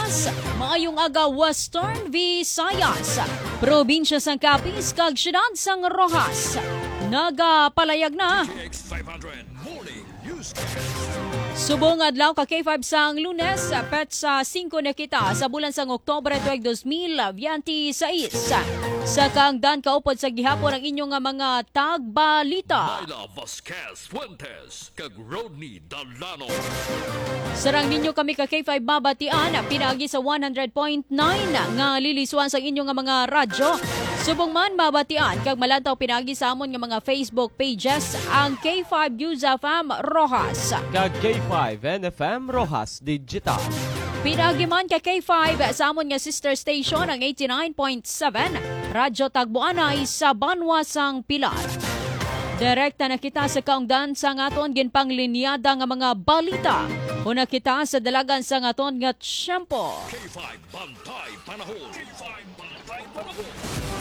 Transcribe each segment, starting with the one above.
bukas, maayong aga Western Visayas, probinsya sang Capiz kag siyudad sang Rojas. Nagapalayag na. Subong adlaw ka K5 sang Lunes, petsa 5 na kita sa bulan sang Oktubre tuig 2026. Sa kaangdan kaupod sa gihapon ang inyong mga tagbalita. Myla Vasquez Fuentes kag Rodney Dalano. Sarang ninyo kami ka K5 mabatian, pinagi sa 100.9 nga liliswan sa inyong mga radyo. Subong man mabatian kag malantaw pinagi sa amon nga mga Facebook pages ang K5 News FM Rojas. Kag K5 NFM Rojas Digital. Pinagi man ka K5 sa amon nga sister station ang 89.7 Radyo Tagbuanay sa Banwasang Pilar. Direkta na kita sa kaungdan sa ngaton ginpanglinyada nga mga balita. Una kita sa dalagan sa ngaton nga tiyempo. K5 Bantay Panahon. K5 Bantay Panahon.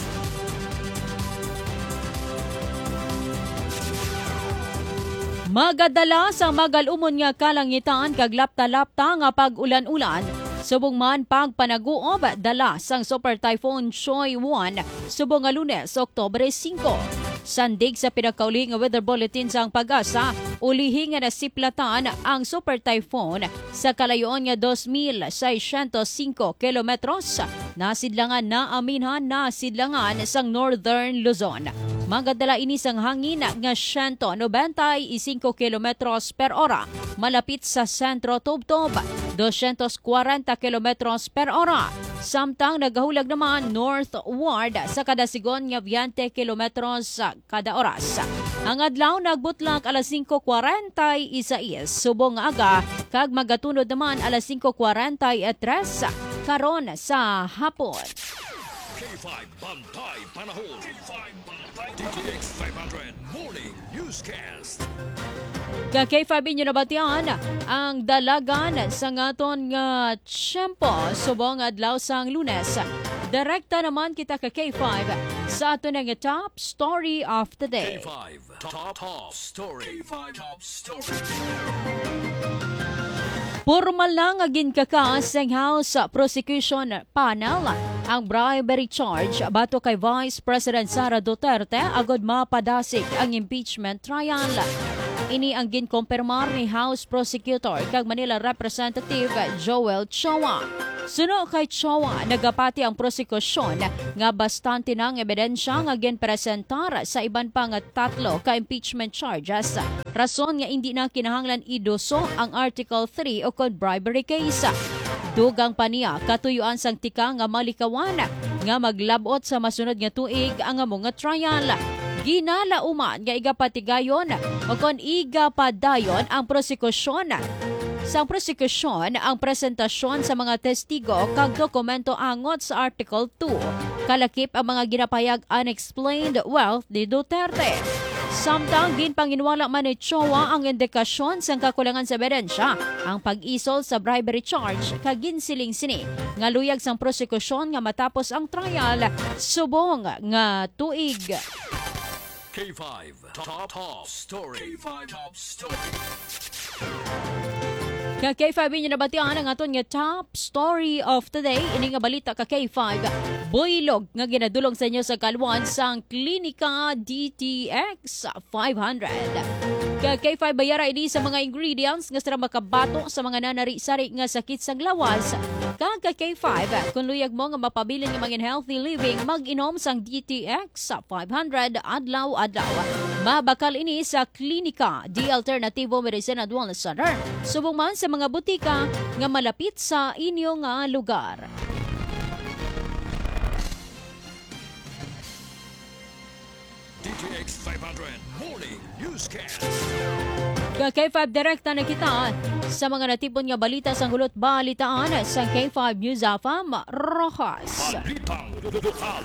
Magadala sa magalumon nga kalangitan kag lapta-lapta nga pag-ulan-ulan. Subong man pagpanaguob dala sang Super Typhoon Choy 1 subong nga Lunes, Oktubre 5. Sandig sa pinakauli nga weather bulletin sang Pag-asa, ulihi nga nasiplatan ang Super Typhoon sa kalayoon nga 2,605 kilometros. Nasidlangan na aminhan na sidlangan sang Northern Luzon. Magadala ini sang hangin nga 195 kilometros per ora malapit sa sentro Tubtob, 240 kilometros per ora. Samtang nagahulag naman northward sa kada sigon nga 20 kilometros kada oras. Ang adlaw nagbutlak alas 5:41 subong nga aga kag magatunod naman alas 5:43 karon sa hapon. K5 Bantay Panahon. K5 Bantay DTX 500 Morning Newscast. Ka-K5 inyo nabatian ang dalagan sa ngaton nga tiyempo subong adlaw sang Lunes. Direkta naman kita ka K5 sa ato nga top story of the day. K5 Top Story. K5 Top Story. Formal na nga ginkakas ang House Prosecution Panel ang bribery charge bato kay Vice President Sara Duterte agod mapadasig ang impeachment trial. Ini ang ginkompirmar ni House Prosecutor kag Manila Representative Joel Chua. Suno kay Chua, nagapati ang prosekusyon nga bastante ng ebidensya nga ginpresentar sa iban pa nga 3 ka impeachment charges. Rason nga hindi na kinahanglan idoso ang Article 3 o kon bribery case. Dugang pa niya katuyuan sang tika nga malikawan nga maglabot sa masunod nga tuig ang mga trial. Ginalauman nga igapatigayon o kon igapadayon ang prosekusyon. Sa prosekusyon, ang presentasyon sa mga testigo kag dokumento angot sa Article 2. Kalakip ang mga ginapayag unexplained wealth ni Duterte. Samtang ginpanginwala man ni Chua ang indikasyon sa kakulangan sa ebidensya, ang pag-isol sa bribery charge kag ginsiling sini nga luyag sang prosekusyon nga matapos ang trial subong nga tuig. K5 Top Story. K5 Top Story. Ka K5 inyo nabatian ang aton nga top story of the day. Ini nga balita ka K5. Buylog nga ginadulong sa inyo sa kaluan sang Klinika DTX 500. Ka K5 bayara ini sa mga ingredients nga sara makabato sa mga nanari-sari nga sakit sang lawas. Ka K5 kung luyag mo nga mapabilin nga maging healthy living, mag-inom sang DTX 500 adlaw-adlaw. Mabakal ini sa Klinika di Alternativo Medicine and Wellness Center. Subong man sa mga butika nga malapit sa inyong lugar. DTX 500 Morning Newscast. K5 direkta na kita sa mga natipon nga balita sa gulot balitaan sa K5 News FM Rojas. Balitang lokal.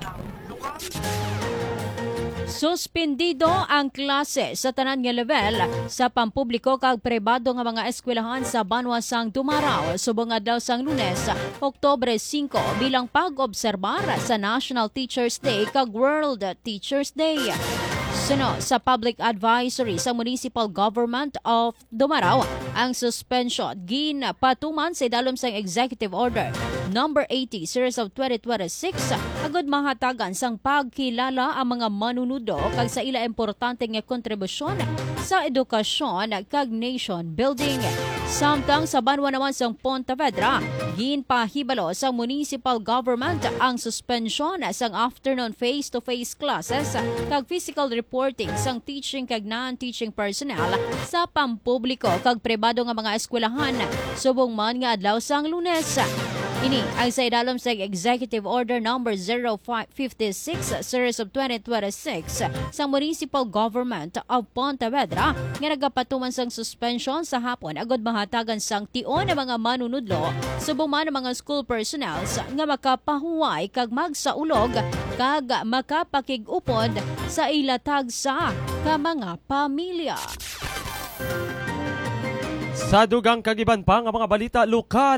Suspendido ang klase sa tanan nga level sa pampubliko kag pribado nga mga eskwelahan sa Banwasang Dumaraw subong adlaw sang Lunes, Oktubre 5 bilang pag-obserbar sa National Teachers Day kag World Teachers Day. Suno sa public advisory sa Municipal Government of Dumaraw ang suspension ginapatuman sa idalom sang Executive Order number 80 series of 2026 agud mahatagan sang pagkilala ang mga manunudo kag sa ila importante nga kontribusyon sa edukasyon kag nation building. Samtang sa banwa naman sang Pontevedra, ginpahibalo sa municipal government ang suspension sang afternoon face-to-face classes kag physical reporting sang teaching kag non-teaching personnel sa pampubliko kag pribado nga mga eskwelahan subong man nga adlaw sang Lunes. Ini ang sa idalom sa Executive Order number 0556 series of 2026 sa Municipal Government of Pontevedra nga nagapatuman sang suspension sa hapon agud mahatagan sang tion ng mga manunudlo subong man ang mga school personnels nga makapahuway kag magsaulog kag makapakig-upod sa ilatag sa ka mga pamilya. Sa dugang kagiban pa nga mga balita lokal.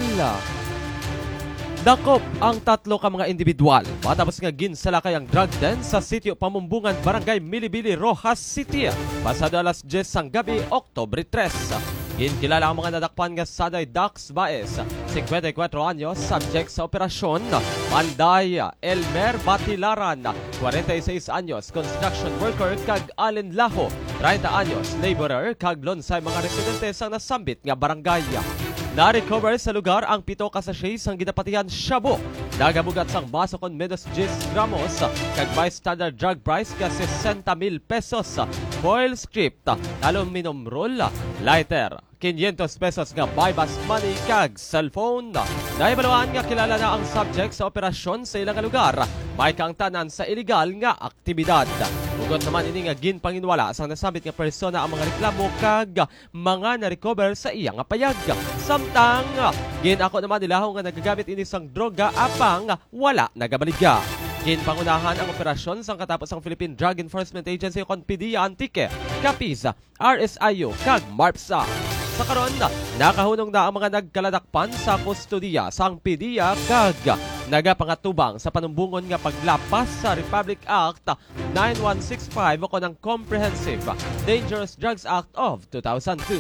Dakop ang 3 ka mga individual matapos nga ginsalakay ang drug den sa sitio Pamumbungan, Barangay Milibili, Rojas City pasado alas 10 sang gabi, Oktubre 3. Ginkilala ang mga nadakpan nga Saday Dax Baez, 54 anyos, subject sa operasyon. Panday Elmer Batilaran, 46 anyos, construction worker, kag Allen Laho, 30 anyos, laborer, kag lonsay mga residente sa nasambit nga barangay. Na-recover sa lugar ang 7 ka sachet sang ginapatihan shabu. Nagabugat sang baso kon menos 10 gramos kag by standard drug price ka 60,000 pesos. Foil script, aluminum roll, lighter, 500 pesos nga buy-bus money kag cellphone. Naibaluan nga kilala na ang subject sa operasyon sa ilang lugar. May kaangtanan sa illegal nga aktibidad. Ugot naman ini nga ginpanginwala sang nasambit nga persona ang mga reklamo kag mga na-recover sa iya nga payag. Samtang ginako naman nila nga nagagamit ini sang droga apang wala nagabaligya. Ginpangunahan ang operasyon sang katapos ang Philippine Drug Enforcement Agency kon PDEA Antique, Capiz, RSIU kag MARPSA. Sa karon, nakahunong na ang mga nagkaladakpan sa kustodiya sang PDEA kag nagapangatubang sa panumbungon nga paglapas sa Republic Act 9165 o ng Comprehensive Dangerous Drugs Act of 2002.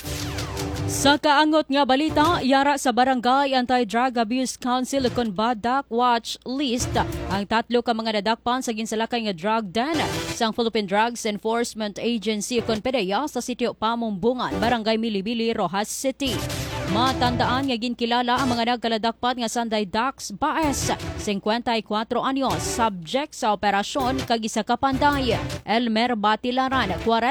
Sa kaangot nga balita, yara sa Barangay Anti-Drug Abuse Council kon Badak Watch List ang 3 ka mga nadakpan sa ginsalakay nga drug den sang Philippine Drugs Enforcement Agency kon PDEA sa sitio Pamumbungan, Barangay Milibili, Rojas City. Matandaan nga ginkilala ang mga nagkaladakpan nga Sanday Dax Baez, 54 anyos, subject sa operasyon kag isa ka panday. Elmer Batilaran,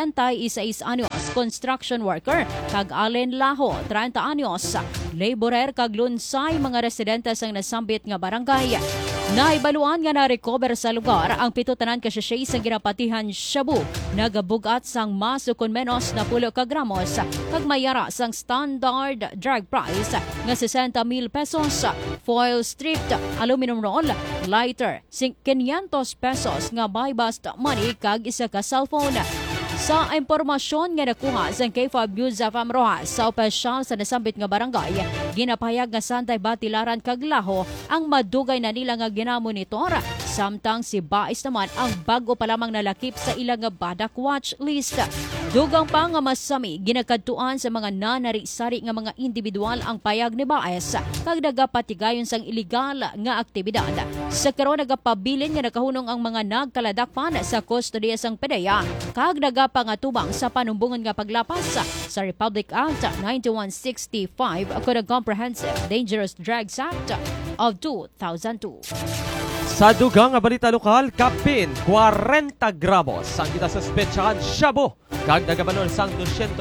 46 anyos, construction worker, kag Allen Laho, 30 anyos, laborer kag lunsay mga residente sang nasambit nga barangay. Naibaluan nga na-recover sa lugar ang 7 tanan ka sachet sa ginapatihan shabu, nagabugat sang maso kon menos na 10 ka gramos, kag mayara sang standard drug price nga 60,000 pesos, foil stripped, aluminum roll, lighter, 500 pesos nga buy-bust money kag isa ka cellphone. Sa impormasyon nga nakuha sa K5 News FM Rojas sa opisyal sa nasambit nga barangay, ginapahayag nga Sanday Batilaran kag Laho ang madugay na nila nga ginamonitor, samtang si Baez naman ang bago pa lamang nalakip sa ilang nga Badak Watch List. Dugang pa nga masami ginakadtuan sa mga nanari-sari nga mga individual ang payag ni Baez kag nagapatigayon sang illegal nga aktibidad. Sa karon nagapabilin nga nakahunong ang mga nagkaladakpan sa kustodiya sang PDEA kag pangatubang sa panumbungan nga paglapas sa Republic Act 9165 o ng Comprehensive Dangerous Drugs Act of 2002. Sa dugang nga balita lokal, kapin 40 gramos ang kinasuspetsahan shabu kag nagabalor sang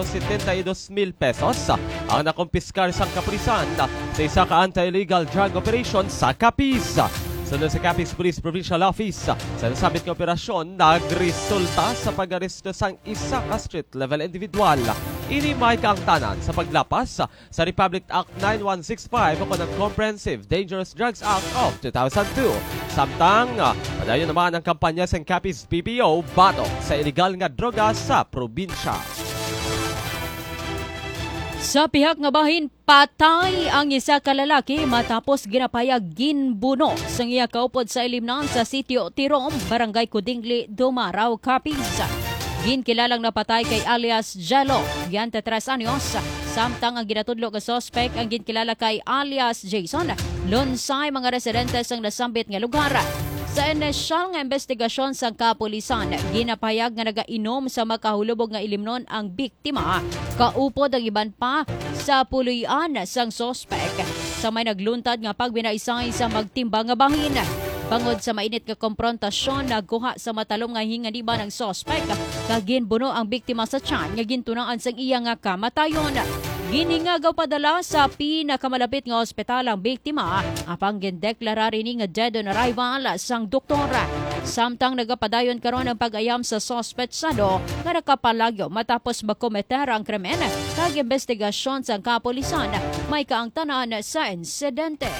272,000 pesos ang nakumpiskar sang kapulisan sa isa ka anti-illegal drug operation sa Capiz. Sunod sa Capiz Police Provincial Office, sa nasabit ng operasyon, nagresulta sa pag-aresto sang isa ka street-level individual. Ini may kaangtanan sa paglapas sa Republic Act 9165 o ng Comprehensive Dangerous Drugs Act of 2002. Samtang, padayon naman ang kampanya sa Capiz PPO batok sa illegal nga droga sa probinsya. Sa pihak nga bahin, patay ang isa ka lalaki matapos ginapayag ginbuno sa iya kaupod sa ilimnan sa sitio Tirom, Barangay Kudingli, Dumaraw, Capiz. Ginkilalang napatay kay alias Jello, 23 anyos. Samtang ang ginatudlo ka suspect ang ginkilala kay alias Jason, lunsay mga residentes ang nasambit nga lugar. Sa inisyal nga investigasyon sa kapulisan, ginapayag nga nagainom sa makahulubog nga ilimnon ang biktima. Kaupod ang iban pa sa puloy-an sang suspect. Sa may nagluntad nga pagbinaisay sa magtimbang nga bahin. Bangod sa mainit nga komprontasyon, nagkuha sa matalom nga hinganiba ng suspect. Kaginbuno ang biktima sa tiyan nga gintunaan sang iya nga kamatayon. Giningagaw padala sa pinakamalapit nga ospital ang biktima apang gindeklara rin nga dead on arrival sang doktora. Samtang nagapadayon karon ang pag-ayam sa suspetsado nga nakapalagyo matapos makometer ang krimen kag investigasyon sa kapulisan may kaangtanan sa insidente.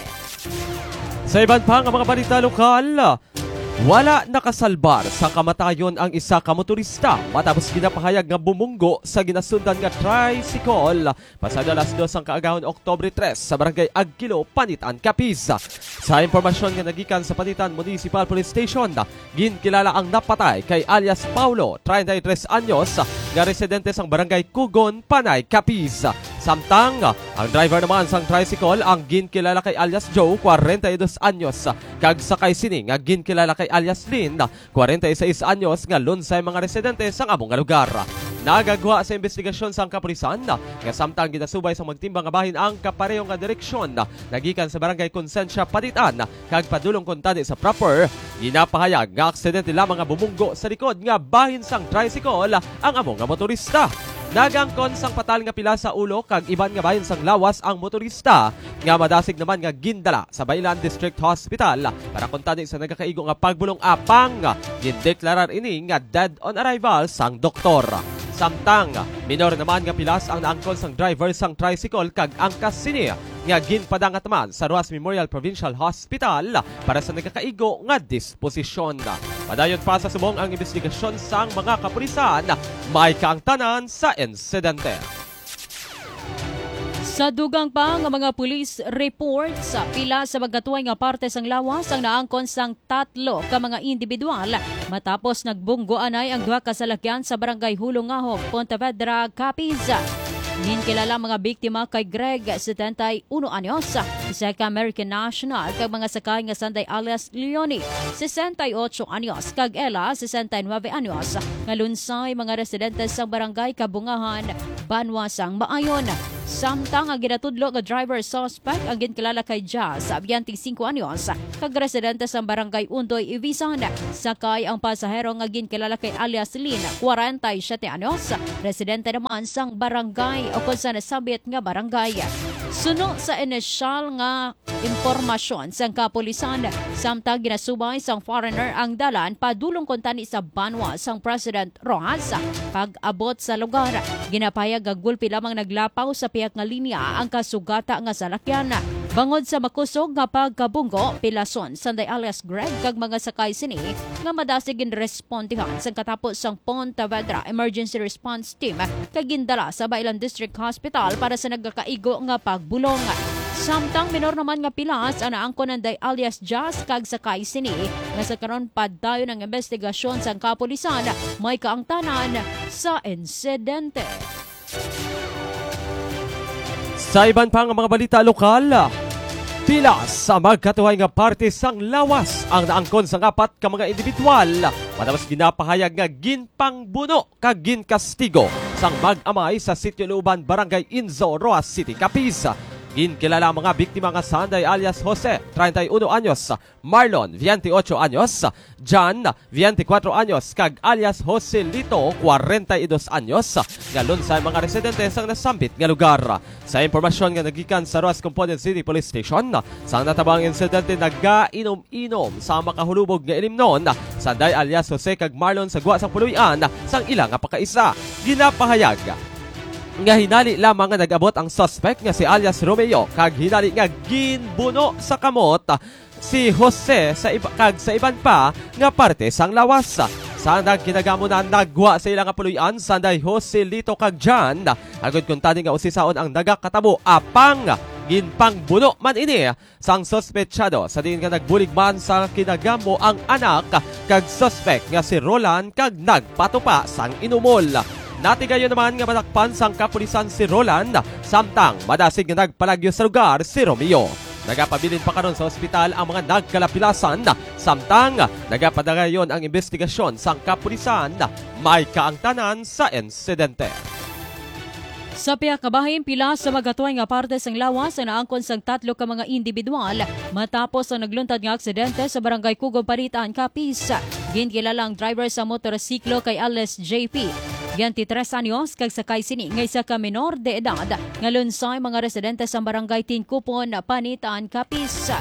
Sa iban pa nga mga balita lokal, wala nakasalbar sa kamatayon ang isa ka motorista matapos ginapahayag nga bumunggo sa ginasundan nga tricycle pasada alas 2 ang kaagahon Oktobre 3 sa Barangay Agkilo, Panitan, Capiz. Sa impormasyon nga nagikan sa Panitan Municipal Police Station, ginkilala ang napatay kay alias Paulo, 33 anyos, nga residente sang Barangay Kugon, Panay, Capiz. Samtang ang driver naman sang tricycle ang ginkilala kay alias Joe, 42 anyos, kag sakay sini nga ginkilala kay alias Lynn, 46 anyos, nga lunsay mga residente sang among nga lugar. Nagagwa sa investigasyon sang kapulisan nga samtang ginasubay sa magtimbang nga bahin ang kaparehong nga direksyon nagikan sa Barangay Konsensya, Panitan, kag padulong kuntani sa proper, ginapahayag nga aksidente lamang nga bumunggo sa likod nga bahin sang tricycle ang among nga motorista. Nagangkon sang patal nga pila sa ulo kag iban nga bahin sang lawas ang motorista nga madasig naman nga gindala sa Bailan District Hospital para kuntani sa nagakaigo nga pagbulong apang gindeklarar ini nga dead on arrival sang doktor. Samtang minor naman nga pilas ang naangkon sang driver sang tricycle kag angkas sini nga ginpadangat man sa Roas Memorial Provincial Hospital para sa nagakaigo nga disposisyon. Padayon pa sa sumong ang investigasyon sang mga kapulisan, may kaangtanan sa insidente. Sa dugang pa nga mga police reports, pila sa magkatuway nga parte sang lawas ang naangkon sang 3 ka mga individual matapos nagbunggoan ay ang duha ka salakyan sa Barangay Hulongahog, Pontevedra, Capiz. Ginkilala mga biktima kay Greg, 71 anyos, isa ka American national, kag mga sakay nga sanday alias Leonie, 68 anyos, kag Ella, 69 anyos, nga lunsay mga residente sa Barangay Kabungahan, Banwasang, Maayon. Samtang ang ginatudlo nga driver suspect ang ginkilala kay Jazz, 25 anyos, kag residente sa Barangay Undoy, Ibisan. Sakay ang pasahero nga ginkilala kay alias Lynn, 47 anyos, residente naman sang barangay o kung sa nasabit nga barangay. Suno sa inisyal nga impormasyon sang kapulisan, samtang ginasubay sang foreigner ang dalan padulong kuntani sa Banwa sang President Rojas. Pag-abot sa lugar, ginapayag gagulpi lamang naglapaw sa piyak nga linya ang kasugata nga salakyan. Bangod sa makusog nga pagkabunggo, pilason sanday alias Greg kag mga sakay sini nga madasig ginrespondihan sang katapos sang Pontevedra Emergency Response Team kag gindala sa Bailan District Hospital para sa nagkakaigo nga pagbulong. Samtang minor naman nga pilas ang naangkonan day alias Jazz kag sakay sini nga sa karon padayon ang investigasyon sang kapulisan, may kaangtanan sa insidente. Sa iban pa nga mga balita lokal, pilas sa magkatuhay nga parte sang lawas ang naangkon sa 4 ka mga individual matapos ginapahayag nga ginpangbuno kag ginkastigo sang mag-amay sa Sitio Luban, Barangay Inzo, Roas City, Capiz. Ginkilala ang mga biktima nga sanday alias Jose, 31 anyos, Marlon, 28 anyos, John, 24 anyos, kag alias Jose Lito, 42 anyos, galon sa mga residente sang nasambit nga lugar. Sa impormasyon nga nagikan sa Roas Component City Police Station, sang natabang insidente nagainom-inom sa makahulubog nga ilimnon, sanday alias Jose kag Marlon sa guwa sang puluyan sang ilang nga pakaisa. Ginapahayag nga hinali lamang nga nag-abot ang suspect nga si alias Romeo kag hinali nga ginbuno sa kamot si Jose sa iban pa nga parte sang lawas. Sandag kinagamo na nagwa sa ilang kapuloyan sanday Jose Lito Kagjan. Agad kung tani nga usisaon ang nagakatabo apang ginpang buno man ini sang sospechado sa din nga nagbulig man sa kinagamo ang anak kag suspect nga si Roland kag nagpatupa sang inumol. Natigayon naman nga matakpan sang kapulisan si Roland samtang madasig nga nagpalagyo sa lugar si Romeo. Nagapabilin pa karon sa ospital ang mga nagkalapilasan samtang nagapadagayon ang investigasyon sang kapulisan may kaangtanan sa insidente. Sa piyakabahin, pila sa magatuay nga parte sang lawas ang naangkon sang 3 ka mga individual matapos ang nagluntad nga aksidente sa barangay Kugong Paritaan, Capiz. Ginkilala ang driver sa motorsiklo kay Alice JP. 23 anyos kag sakay sini nga isa ka menor de edad nga lunsay mga residente sa barangay Tinkupon, Panitaan, Capiz.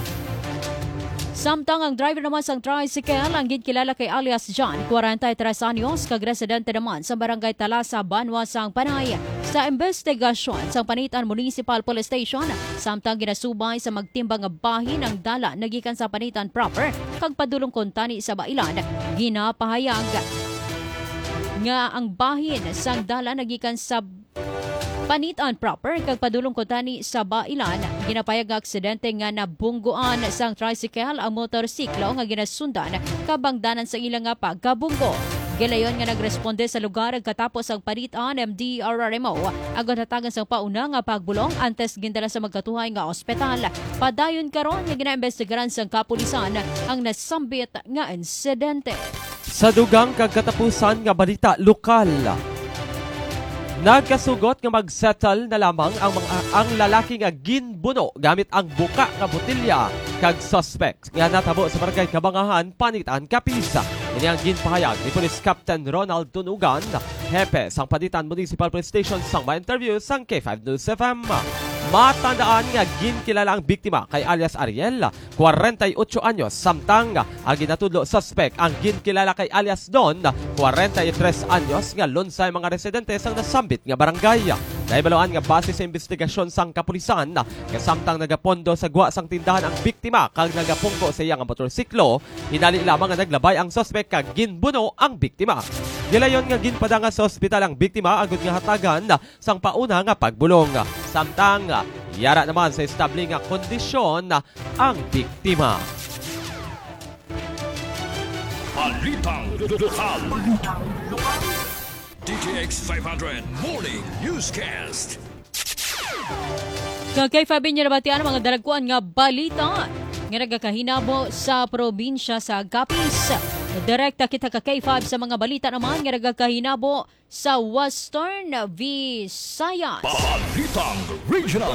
Samtang ang driver naman sang tricycle ang ginkilala kay alias John, 43 anyos kag residente naman sa barangay Talasa, Banwa, sang Panay. Sa investigasyon sang Panitan Municipal Police Station, samtang ginasubay sa magtimbang nga bahin ang dala nagikan sa Panitan proper kag padulong kontani sa Bailan, ginapahayag nga ang bahin sang dala nagikan sa Panitan proper kag padulong kontani sa Bailan, ginapayag nga aksidente nga nabungguan sang tricycle ang motorsiklo nga ginasundan kabangdanan sa ilang nga pagkabunggo. Gilayon nga nagresponde sa lugar katapos ang Panitan MDRRMO agad hatagan sang pauna nga pagbulong antes gindala sa magkatuhay nga ospital. Padayon karon nga ginaimbestigaran sang kapulisan ang nasambit nga insidente. Sa dugang kagkatapusan nga balita lokal, nagkasugot nga mag-settle na lamang ang lalaki nga ginbuno gamit ang buka nga botilya kag suspect nga natabo sa barangay Kabangahan, Panitan, Capiz. Ini ang ginpahayag ni Police Captain Ronald Tunugan, hepe sang Panitan Municipal Police Station sang ma-interview sang K5 News FM. Matandaan nga ginkilala ang biktima kay alias Ariel, 48 anyos, samtang ang ginatudlo suspect ang ginkilala kay alias Don, 43 anyos nga lunsay mga residente sang nasambit nga barangay. Naibaloan nga base sa investigasyon sang kapulisan nga samtang nagapondo sa gwa sang tindahan ang biktima kag nagapungko sa iyang motorsiklo, hinali lamang nga naglabay ang suspect kag ginbuno ang biktima. Gilayon nga ginpadanga sa ospital ang biktima agud nga hatagan sang pauna nga pagbulong. Samtang yara naman sa estable nga kondisyon ang biktima. Balitang lokal. DTX 500 Morning Newscast. Kay Fabi niya nabatian mga dalagkuan nga balita nga nagakahinabo sa probinsya sa Capiz. Direkta kita ka K5 sa mga balita naman nga nagakahinabo sa Western Visayas. Balitang Regional.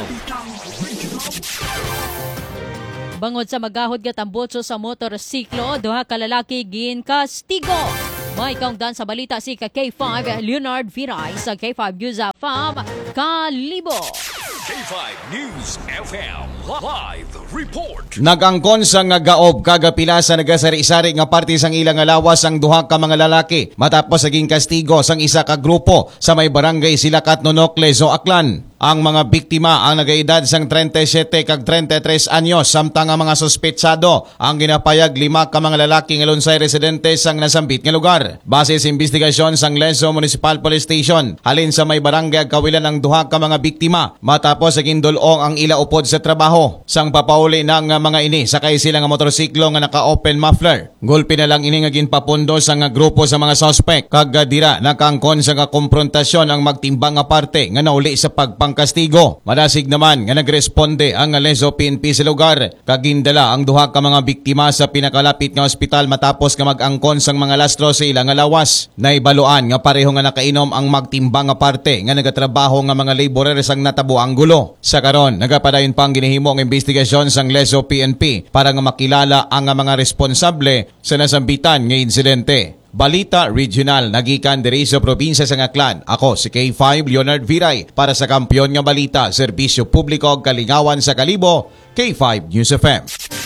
Bangod sa magahod nga tambotso sa motorsiklo, duha ka lalaki ginkastigo. May kaungdan sa balita si K5 Leonard Viray sa K5 News FM Kalibo. K5 News FM Live Report. Nagangkon sa nga gaob kagapila sa nagasari-sari nga parte sang ilang lawas ang duha ka mga lalaki matapos naging kastigo sang isa ka grupo sa may barangay Silakat, Nonokle, Aklan. Ang mga biktima ang nagaedad sang 37 kag 33 anyos samtang ang mga suspetsado ang ginapayag 5 ka mga lalaki nga lunsay residente sang nasambit nga lugar. Base sa investigasyon sang Lezo Municipal Police Station, halin sa may barangay kawilan ang duha ka mga biktima matapos naging dulong ang ila upod sa trabaho. Sang papauli ng mga ini sakay sila nga motorsiklo nga naka-open muffler. Gulpi na lang ini nga ginpapundo sa nga grupo sa mga suspect kag dira nakangkon sa nga komprontasyon ang magtimbang nga parte nga nauli sa pagpangkastigo. Madasig naman nga nagresponde ang Lezo PNP sa lugar kag gindala ang duha ka mga biktima sa pinakalapit nga ospital matapos nga mag-angkon sang mga lastro sa ilang nga lawas. Naibaluan nga pareho nga nakainom ang magtimbang nga parte nga nagatrabaho nga mga laborer sang natabo ang gulo. Sa karon nagapadayon pang ginihimo ang investigasyon sang Lezo PNP para nga makilala ang mga responsable sa nasambitan nga insidente. Balita Regional nagikan diri sa probinsya sa Aklan. Ako si K5 Leonard Viray para sa Kampiyon nga Balita, Serbisyo Publiko ug Kalingawan sa Kalibo, K5 News FM.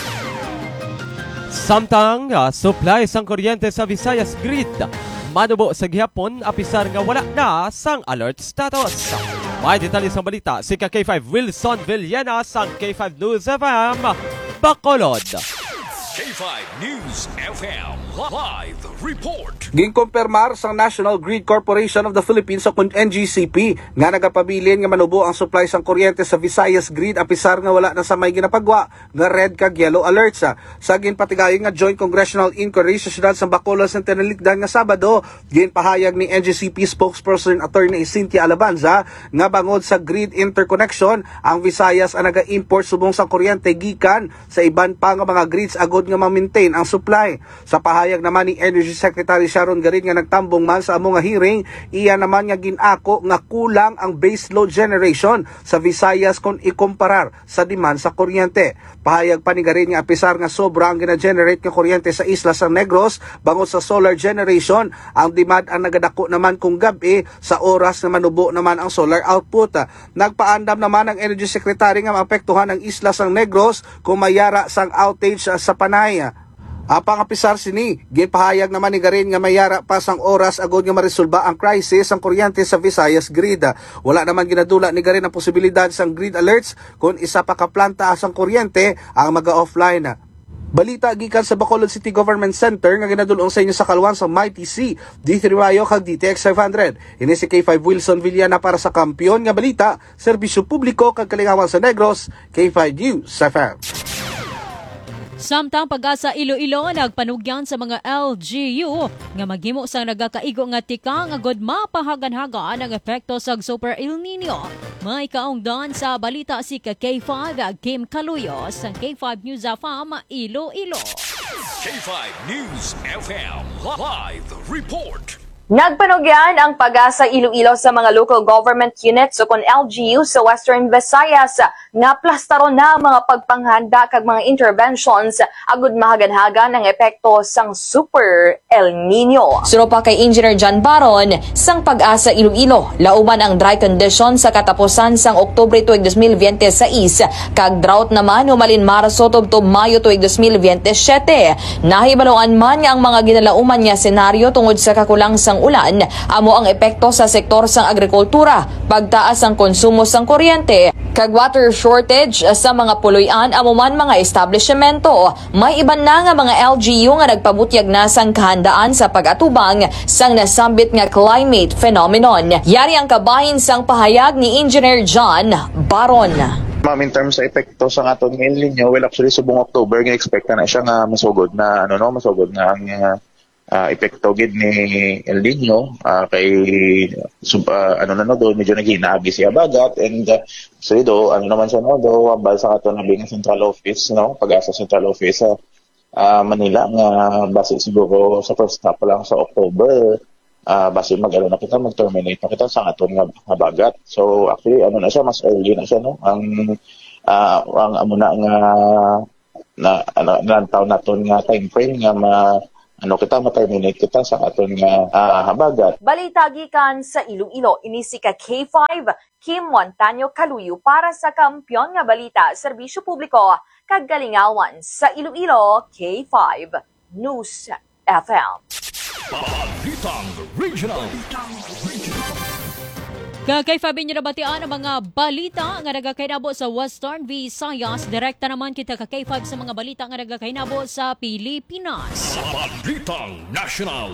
Samtang supply sang kuryente sa Visayas Grid manubo sa gihapon apisar nga wala na sang alert status. May detalye sa balita si K5 Wilson Villena sang K5 News FM Bacolod. K5 K5 News FM live report. Ginkumpirmar sang National Grid Corporation of the Philippines o NGCP nga nagapabilin nga manubo ang supply sang kuryente sa Visayas Grid apisar nga wala na sa may ginapagwa nga red kag yellow alerts. Sa ginpatigayon nga Joint Congressional Inquiry sa siyudad sa Bacolod sa Tinalikdan nga Sabado, ginpahayag ni NGCP spokesperson Attorney Cynthia Alabanza nga bangod sa grid interconnection ang Visayas ang naga-import subong sang kuryente gikan sa iban pa nga mga grids agod nga ma-maintain ang supply. Sa pahayag naman ni Energy Secretary Sharon Garin nga nagtambong man sa among nga hearing, iya naman nga ginako nga kulang ang base load generation sa Visayas kung ikumparar sa demand sa kuryente. Pahayag pa ni Garin nga apisar nga sobra ang gina-generate nga kuryente sa isla sa Negros bangod sa solar generation, ang demand ang nagadako naman kung gabi sa oras na manubo naman ang solar output. Nagpaandam naman ang Energy Secretary nga maapektuhan ang isla sa Negros kung mayara sang outage sa Panay. Apang apisar sini, ginpahayag naman ni Garin nga mayara pa sang oras agod nga maresolba ang crisis ang kuryente sa Visayas Grid. Wala naman ginadula ni Garin ang posibilidad sang grid alerts kung isa pa ka planta asang kuryente ang maga-offline. Balita gikan sa Bacolod City Government Center nga ginadulong sa inyo sa kalwan sa Mighty C, D3 Rayo kag DTX 500. Ini si K5 Wilson Villana para sa Kampiyon nga Balita, Serbisyo Publiko kag Kalingawan sa Negros, K5 News FM. Samtang Pag-asa Iloilo nagpanugyan sa mga LGU nga maghimo sang nagakaigo nga tika nga god mapahagan-hagan ang epekto sa Super El Nino. May kaungdan sa balita si K5 Kim Caluyo sa K5 News FM Iloilo. K5 News FM live report. Nagpanugyan ang Pag-asa Iloilo sa mga local government units o kon LGU sa Western Visayas nga plastaron na ang mga pagpanghanda kag mga interventions agud mahagan-hagan ang epekto sang Super El Nino. Suro pa kay Engineer John Baron sang Pag-asa Iloilo, lauman ang dry condition sa katapusan sang Oktubre tuig 2026 kag drought naman humalin Marso tubtob Mayo tuig 2027. Nahibaluan man nga ang mga ginalauman nga senaryo tungod sa kakulang sang ulan amo ang epekto sa sektor sang agrikultura, pagtaas ang konsumo sang kuryente, kag water shortage sa mga puloy-an amo man mga establishmento. May iban na nga mga LGU nga nagpabutyag na sang kahandaan sa pag-atubang sang nasambit nga climate phenomenon. Yari ang kabahin sang pahayag ni Engineer John Baron. Ma'am, in terms sa epekto sa atong El Nino, well actually subong October nga expect na siya nga masugod na masugod na ang epekto gid ni El Nino kay do medyo naghinaagi siya bagat and so do naman siya do ambal sa ato na bing central office Pag-asa Central Office Manila nga base siguro sa first half pa lang sa October base na kita mag-terminate na kita sa aton nga bagat. So actually na siya mas early na siya ang amo na nga taon naton nga time frame nga kita ma-terminate kita sa aton nga habagat. Balita gikan sa Iloilo, ini si K5 Kim Montaño Caluyo para sa Kampiyon nga Balita, Serbisyo Publiko kag Kalingawan sa Iloilo, K5 News FM. Balitang Regional. Kay Fabinho nabatian ang mga balita nga nagakainabo sa Western Visayas. Direkta naman kita kay K5 sa mga balita nga nagakainabo sa Pilipinas. Balitang National.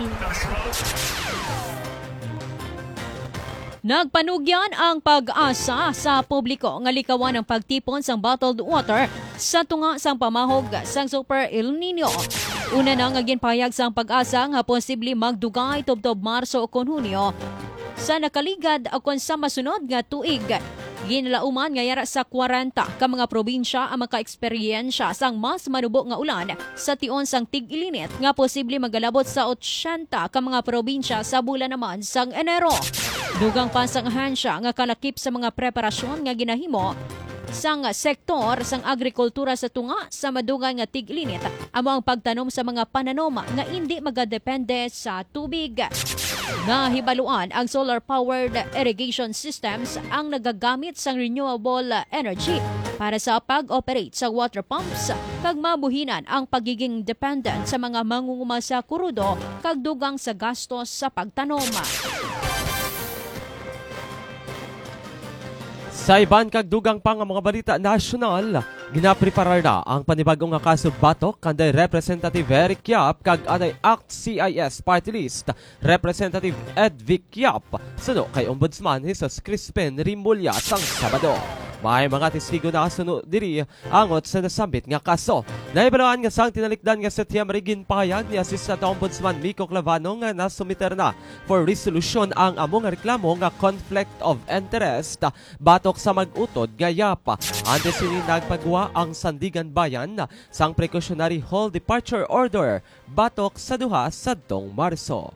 Nagpanugyan ang Pag-asa sa publiko nga likawan ang pagtipon sang bottled water sa tunga sang pamahog sang Super El Nino. Una na nga ginpahayag sang Pag-asa nga posible magdugay tubtob Marso o Hunyo sa nakaligad akon sa masunod nga tuig. Ginalauman nga yara sa 40 ka mga probinsya ang maka-eksperyensya sang mas manubo nga ulan sa tion sang tig-ilinit nga posible magalabot sa 80 ka mga probinsya sa bulan naman sang Enero. Dugang pa sang ahansya nga kalakip sa mga preparasyon nga ginahimo sang sektor sang agrikultura sa tunga sa madugay nga tig-ilinit amo ang pagtanom sa mga pananom nga hindi magadepende sa tubig. Nahibaluan ang solar-powered irrigation systems ang nagagamit sa renewable energy para sa pag-operate sa water pumps kag mabuhinan ang pagiging dependent sa mga mangunguma sa kurudo kag dugang sa gastos sa pagtanom. Sa iban kag dugang pa nga mga balita nasyonal, ginapreparar na ang panibagong nga kaso batok kanday Representative Eric Yap kag anay ACT CIS Party List Representative Ed Vic Yap suno kay Ombudsman Jesus Crispin Rimulya sang Sabado. May mga testigo na suno diri angot sa nasambit nga kaso. Naibalawaan nga sang tinalikdan nga Setyembre ginpahayag ni Assistant Ombudsman Miko Clavano nga nasumiter na for resolution ang among reklamo nga conflict of interest batok sa mag-utod nga Yapa. Antes sini nagpagawa ang Sandigan Bayan sang precautionary hall departure order batok sa duha sadtong Marso.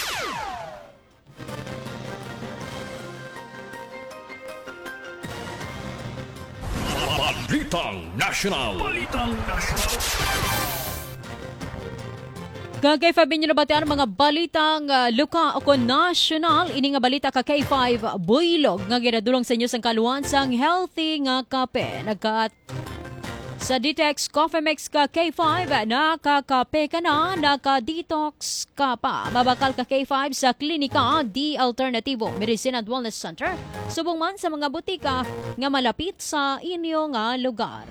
Balitang National. Kay Fabinho nabatian mga balitang luka o national ini nga balita ka K5 Builog nga ginadulong sa inyo sang kaluan sang healthy nga kape. Sa Detox Coffee Mix ka K5, nakakape ka na, naka-detox ka pa. Mabakal ka K5 sa klinika The Alternativo Medicine and Wellness Center. Subong man sa mga butika nga malapit sa inyo nga lugar.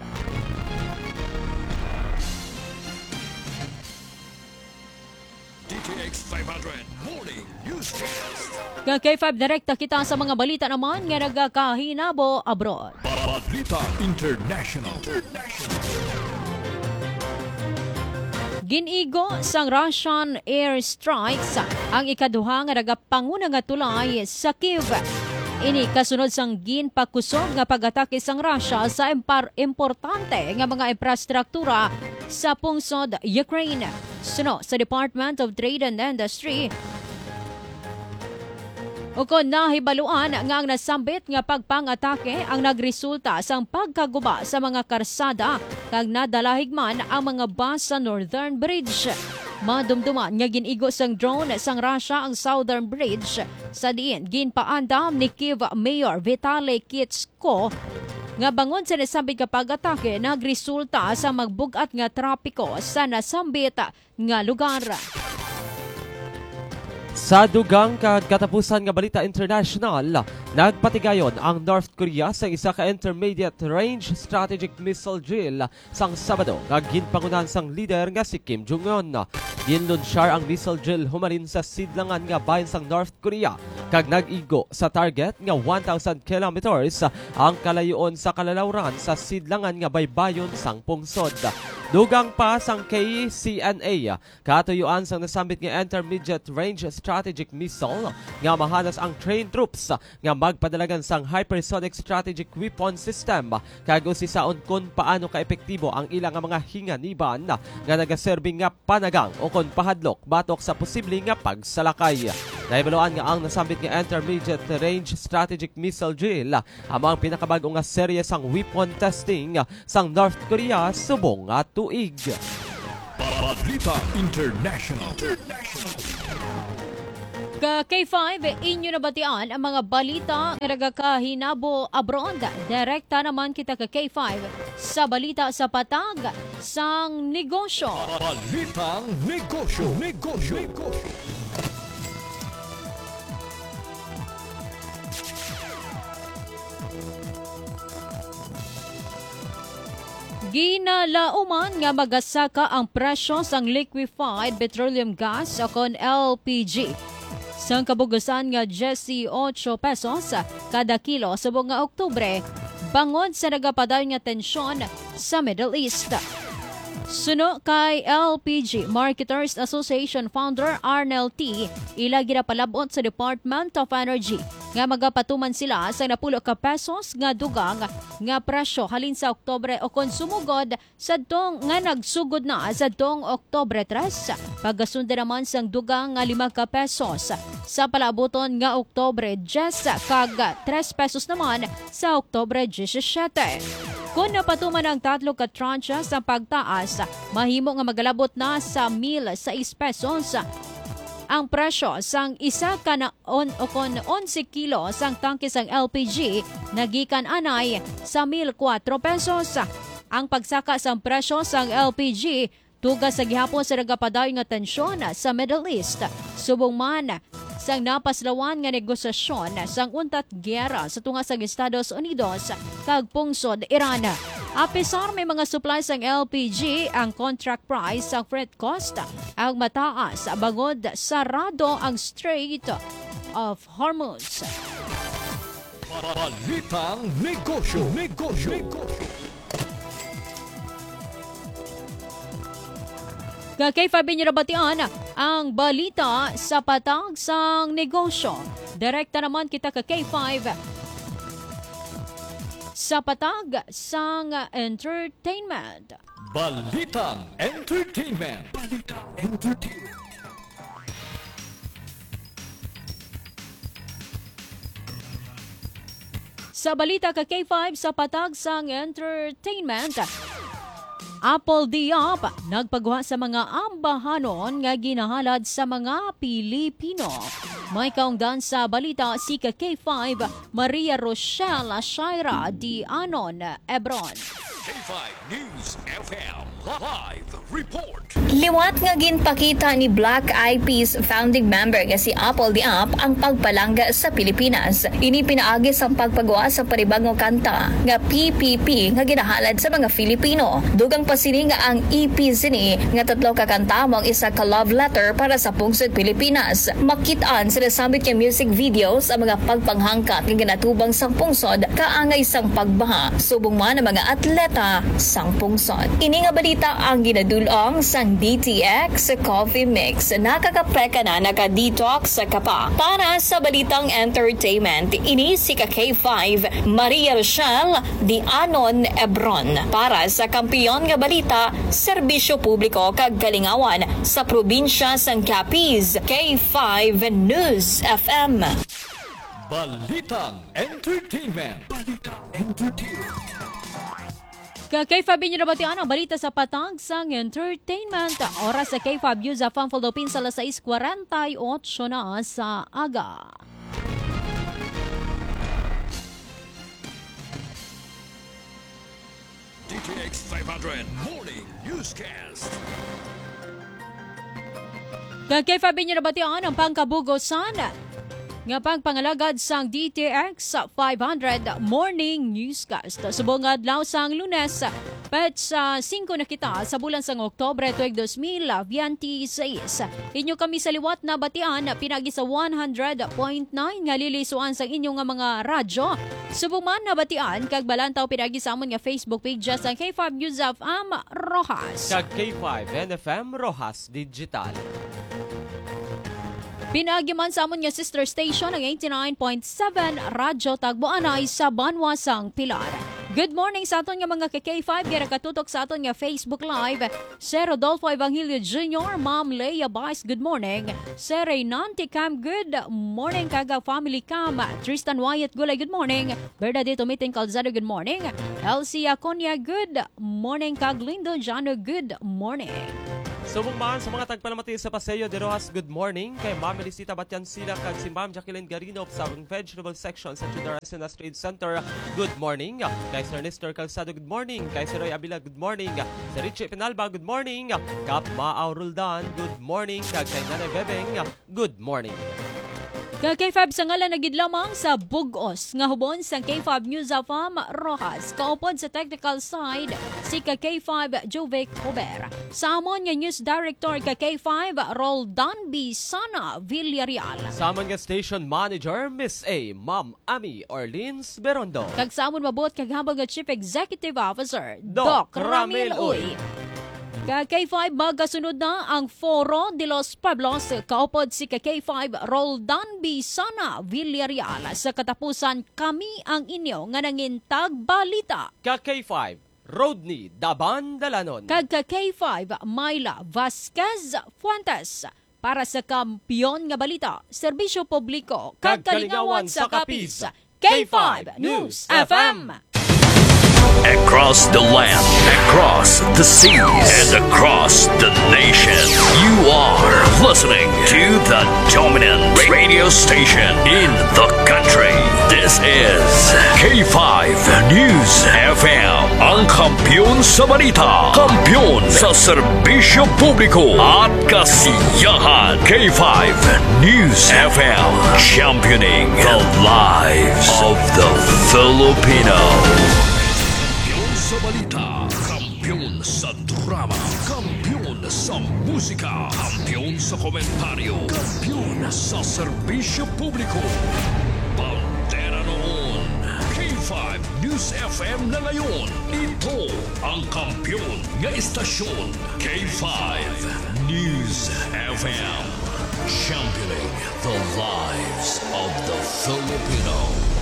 DTX 500 Morning Newscast. K5 direkta kita sa mga balita naman nga nagakahinabo abroad. Balita International. Ginigo sang Russian airstrikes ang ikaduha nga nagapanguna nga tulay sa Kiev. Ini kasunod sang ginpakusog nga pag-atake sang Russia sa importante nga mga infrastruktura sa pungsod Ukraine. Suno sa Department of Trade and Industry, ukon nahibaluan nga ang nasambit nga pagpang-atake ang nagresulta sang pagkaguba sa mga karsada kag nadalahig man ang mga bus sa Northern Bridge. Madumduman nga ginigo sang drone sang Russia ang Southern Bridge sa diin ginpaandam ni Kiev Mayor Vitaly Klitschko nga bangon sa nasambit nga pag-atake nagresulta sa magbugat nga trapiko sa nasambit nga lugar. Sa dugang katapusan nga balita international, nagpatigayon ang North Korea sa isa ka intermediate range strategic missile drill sang Sabado nga ginpangunahan sang leader nga si Kim Jong-un. Ginlunsyar ang missile drill humalin sa sidlangan nga bahin sang North Korea kag nag-igo sa target nga 1,000 kilometers ang kalayoon sa kalalawran sa sidlangan nga baybayon sang pungsod. Dugang pa sang KCNA, katuyuan sang nasambit nga intermediate range strategic missile nga mahanas ang trained troops nga magpadalagan sang hypersonic strategic weapon system kag usisaon kung paano kaepektibo ang ilang mga hinganiban nga nagaserbing nga panagang o kon pahadlok batok sa posible nga pagsalakay. Naibaluan nga ang nasambit nga intermediate range strategic missile drill amang pinakabago nga serye sang weapon testing sang North Korea subong nga tuig. Balita International. K5, inyo nabatian ang mga balita nga nagakahinabo abroad. Direkta naman kita ka K5 sa balita sa patag sang negosyo. Balitang Negosyo. Ginalauman nga magasaka ang presyo sang liquefied petroleum gas o kon LPG. Sang kabugusan nga 18 pesos kada kilo subong nga Oktubre, bangod sa nagapadayon nga tensyon sa Middle East. Suno kay LPG Marketers Association founder Arnel T, ila ginapalabot sa Department of Energy nga magapatuman sila sa 10 ka pesos nga dugang nga presyo halin sa Oktubre o kon sumugod sa dong nga nagsugod na sa dong Oktubre 3. Pagasunda naman sang dugang nga 5 ka pesos sa palaboton nga Oktubre 10 kag 3 pesos naman sa Oktubre 17. Kung napatuman ang 3 ka tranche sa pagtaas, mahimo nga magalabot na sa 1,006 pesos. Ang presyo sang isa ka na o kon 11 kilo sang tangke sang LPG nagikan anay sa 1,004 pesos. Ang pagsaka sang presyo sang LPG tugas sa gihapon sa nagapadayon nga tensyon sa Middle East. Subong man sang napaslawan nga negosasyon sang untat giyera sa tunga sa Estados Unidos kag pungsod Iran. Apisar may mga supplies ang LPG, ang contract price ang freight cost ang mataas bangod sarado ang Strait of Hormuz. Balitang Negosyo. Kay Fabi niyo nabatian ang balita sa patag sang negosyo. Direkta naman kita ka K5 sa patag sang entertainment. Balitang Entertainment. Sa balita ka K5 sa patag sang entertainment, Apple Diop nagpagawa sa mga ambahanon nga ginahalad sa mga Pilipino. May kaungdan sa balita si ka K5 Maria Rochelle Shaira Di Anon Ebron. K5 News FM Live Report. Liwat nga ginpakita ni Black Eyed Peas founding member nga si Apple Diop ang pagpalangga sa Pilipinas. Ini pinaagis ang pagpagawa sa panibag nga kanta nga PPP nga ginahalad sa mga Filipino. Dugang pasini nga ang EP sini nga tatlo ka kanta mong isa ka love letter para sa pungsod Pilipinas. Makitaan sa nasambit nga music videos ang mga pagpanghangkat nga ginatubang sang pungsod kaangay sang pagbaha subong man ang mga atleta sang pungsod. Ini nga balita ang ginadulong sang DTX Coffee Mix. Nakakapeka na naka-detox sa kapa. Para sa balitang entertainment, ini si ka K5 Maria Rochelle Di Anon Ebron. Para sa kampiyon nga balita, serbisyo publiko kag kalingawan sa probinsya sang Capiz, K5 News FM. Balitang Entertainment. Kay Fabi niyo nabatian ang balita sa patag sang entertainment. Oras sa K5 News FM Philippines sa 6:48 na sa aga. DTX 500 Morning Newscast. Kay Fabi niyo nabatian ang pangkabugosan nga pangpangalagad sang DTX 500 Morning Newscast. Subong adlaw sang Lunes, pets 5 na kita sa bulan sang Oktobre tuig 2026. Inyo kami sa liwat na batian pinagi sa 100.9 nga lilisuan sang inyong nga mga radyo. Subong man na batian kag balantaw pinagi sa amon nga Facebook page sang K5 News FM Rojas. Kag K5 NFM Rojas Digital. Pinagi man sa amon nga sister station ang 89.7 Radyo Tagboanay sa Banwasang Pilar. Good morning sa aton nga mga K5 gira katutok sa aton nga Facebook Live. Sir Rodolfo Evangelio Jr., Ma'am Leia Baez, good morning. Sir Reynante Cam, good morning. Kaga Family Cam, Tristan Wyatt Gulay, good morning. Bernadette Meeting Calzado, good morning. Elsie Aconia, good morning. Kag Lindo Jano, good morning. Subong man sa mga tagpalamati sa Paseo de Rojas, good morning. Kay Ma'am Elisita Batyan Sila kag si Ma'am Jacqueline Garino sa vegetable section sa Tudor Sinas Trade Center, good morning. Kay Sir Nestor Calzado, good morning. Kay Sir Roy Abila, good morning. Sir Richie Penalba, good morning. Kap Maaw Roldan, good morning. Kag kay Nanay Bebeng, good morning. K5 sa ngalan nagid lamang sa Bugos nga hubon sa K5 News FM Rojas. Kaupod sa technical side si K5 Jovic Hober. Sa amon nga News Director K5 Roldan B. Sana Villarreal. Sa amon nga Station Manager Miss A. Ma'am Ami Orleans Berondo. Kag sa amon mabuot kag habang nga Chief Executive Officer Doc Ramil Ramil Uy. K5 magasunod na ang Foro de los Pueblos. Kaupod si K5 Roldan B. Sana Villarreal. Sa katapusan, kami ang inyo nga nangintag balita. K5 Rodney Daban Dalanon. Kag K5 Myla Vasquez Fuentes. Para sa kampiyon nga balita, serbisyo publiko kag kalingawan sa Capiz. K5 News FM. Across the land, across the seas, and across the nation. You are listening to the dominant radio station in the country. This is K5 News FM. Ang kampiyon sa balita, kampiyon sa serbisyo publiko at kasiyahan. K5 News FM, championing the lives of the Filipino. Kampiyon sa balita, kampiyon sa drama, kampiyon sa musika, kampiyon sa komentaryo, kampiyon sa serbisyo publiko. Pantera noon, K5 News FM na ngayon. Ito ang kampiyon ng istasyon, K5 News FM. Championing the lives of the Filipino.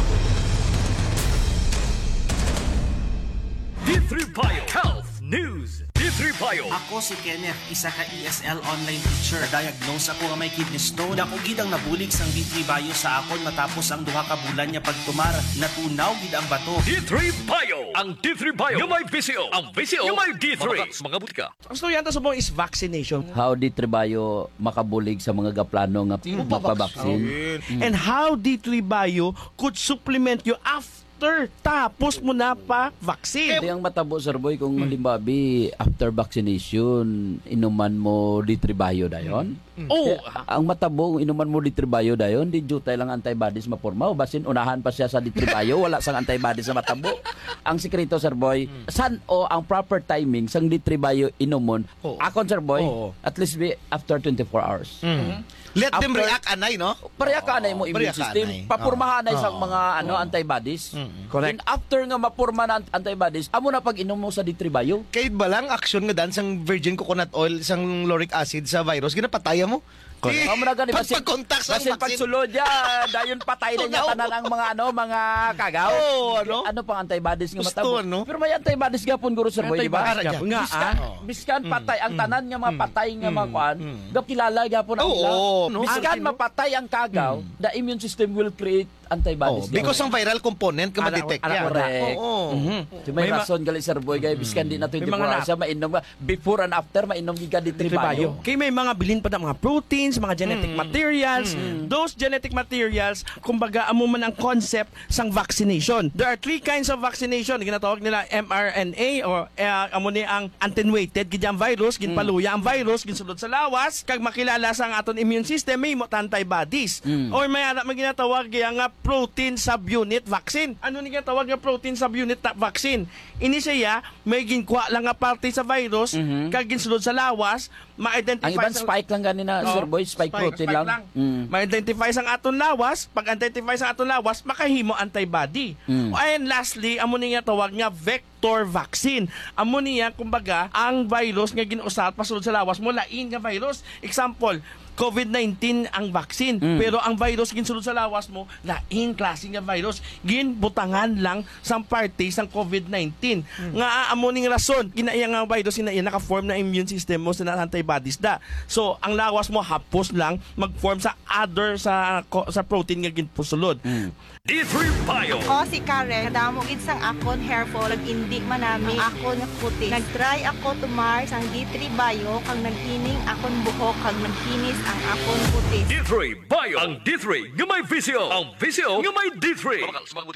D3 Bio Health News. D3 Bio. Ako si Kenneth, isa ka ESL online teacher. Diagnose ako nga may kidney stone. Dako gid ang nabulig sang D3 Bio sa akon matapos ang duha ka bulan niya pagtumar. Natunaw gid ang bato. D3 Bio. Ang D3 Bio yung may VCO. Ang VCO yung may D3. Mga butika. Ang storyanta sa mo is vaccination. How D3 Bio makabulig sa mga gaplano nga magpabaksin. And how D3 Bio could supplement you after tapos mo na pa vaccine. Hindi ang matabo, Sir Boy, kung halimbabi after vaccination, inuman mo D3 Bio dayon. Oh, Ang matabo, kung inuman mo D3 Bio dayon, di jutay lang antibodies maporma. O basin, unahan pa siya sa D3 Bio, wala sang antibodies sa matabo. Ang sekreto, Sir Boy, san o ang proper timing sang D3 Bio inumon, akon, Sir Boy, at least be after 24 hours. Let them react anay, no? Pareha ka anay mo immune system. Papurmahan na isang mga antibodies. Correct. And after nga mapurma na antibodies, amo na pag inom mo sa D3 Bio. Kahit ba lang action nga dan sang virgin coconut oil, sang lauric acid sa virus, ginapataya mo? Amo na gani basin Pag-contact sa basin vaccine. pagsulod ya dayon patay na niya tanan ang mga kagaw. Ano pang antibodies nga matabo. Pero may antibodies gapon guro Sir Boy, di ba? Biskan patay ang tanan nga mga patay nga mga kuan. Gap kilala gapon ang ila. Biskan mapatay ang kagaw, the immune system will create antibodies. Because ang viral component ka ma-detect yan. Correct. May rason gali Sir Boy gay biskan di na 24 hours sa mainom before and after mainom giga D3 Bio. Kay may mga bilin pa na mga proteins, mga genetic materials. Those genetic materials, kumbaga amo man ang concept sang vaccination. There are 3 kinds of vaccination. Ginatawag nila mRNA or amo ni ang attenuated gid ang virus, ginpaluya ang virus, ginsulod sa lawas kag makilala sa ang aton immune system may mo antibodies. Or may ana ginatawag nga protein subunit vaccine. Ano ni ginatawag nga protein subunit vaccine? Ini siya may ginkuha lang nga parte sa virus kag ginsulod sa lawas, ma-identify ang ibang spike lang ganina Sir Boy, spike protein lang. Ma-identify sang aton lawas, pag-identify sang aton lawas, makahimo antibody. And lastly, amo niya tawag nga vector vaccine. Amo niya kumbaga ang virus nga ginuusat pasulod sa lawas mo lain nga virus. Example, COVID-19 ang vaccine, pero ang virus ginsulod sa lawas mo lain klase nga virus, ginbutangan lang sang parte sang COVID-19. Nga amo ning rason kinaiya nga virus kinaiya naka-form na immune system mo sa antibodies da. So ang lawas mo hapos lang mag-form sa other sa protein nga ginpusulod. D3 Bio. Ako si Karen, kadamo gid sang akon hair fall, hindi manami akon nga puti. Nag-try ako tumar sang D3 Bio kang nagkining akon buhok kag nagkinis ang akon puti. D3 Bio. Ang D3 nga may VCO. Ang VCO nga may D3.